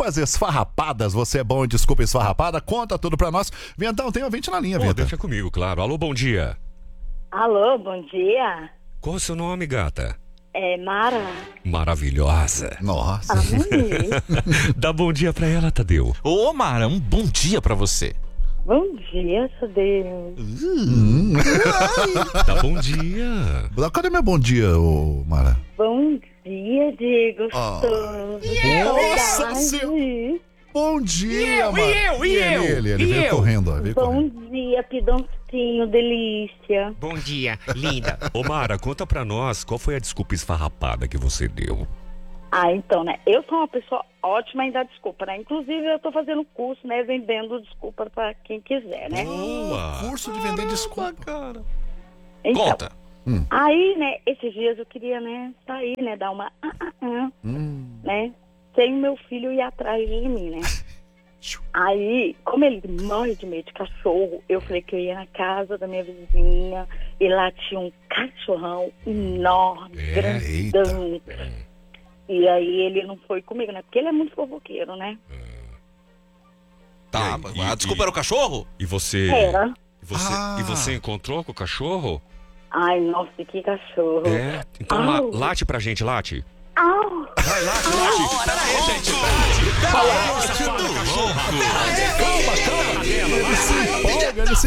desculpas esfarrapadas. Você é bom em desculpa esfarrapada? Conta tudo pra nós. Ventão, tem ouvinte na linha, Venta. Deixa comigo, claro. Alô, bom dia. Alô, bom dia. Qual é o seu nome, gata? É Mara. Maravilhosa. Nossa. Dá bom dia pra ela, Tadeu. Ô, Mara, um bom dia pra você. Bom dia, Tadeu. Dá bom dia. Cadê meu bom dia, ô Mara? Bom dia, Diego. Nossa senhora. Bom dia, Mara. Ele veio correndo, ó. Veio Bom correndo. dia, Pidoncinho, delícia. Bom dia, linda. Ô, Mara, conta pra nós qual foi a desculpa esfarrapada que você deu. Então, né, eu sou uma pessoa ótima em dar desculpa, né? Inclusive, eu tô fazendo curso, né, vendendo desculpa pra quem quiser, né? Boa. Curso de vender desculpa. Então, Conta. aí, né, esses dias eu queria, né, sair, né, dar uma né, sem meu filho ir atrás de mim, né? Aí, como ele morre de medo de cachorro, eu falei que eu ia na casa da minha vizinha e lá tinha um cachorrão enorme, grandão. E aí ele não foi comigo, né? Porque ele é muito fofoqueiro, né? Tá, a desculpa era o cachorro? E você... Era. E você encontrou com o cachorro? Ai, nossa, que cachorro. É. Então late pra gente, late. Au! Vai, late. Peraí, gente. Calma, ele se empolga, ele se